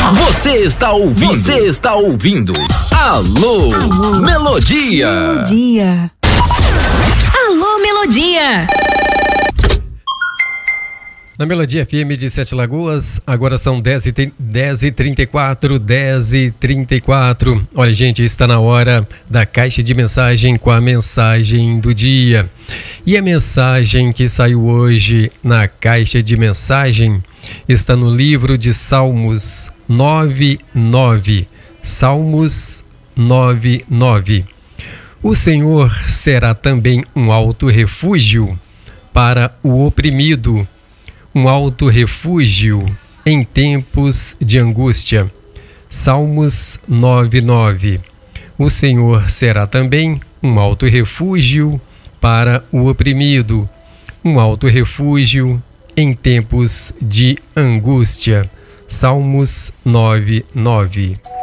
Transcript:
Você está ouvindo. Alô, Melodia. Alô, Melodia. Na Melodia FM de Sete Lagoas, agora são 10h34. Olha, gente, está na hora da caixa de mensagem com a mensagem do dia. E a mensagem que saiu hoje na caixa de mensagem está no livro de Salmos 9:9. Salmos 9:9. O Senhor será também um alto refúgio para o oprimido, um alto refúgio em tempos de angústia. Salmos 9:9. O Senhor será também um alto refúgio para o oprimido, um alto refúgio em tempos de angústia. Salmos 9:9.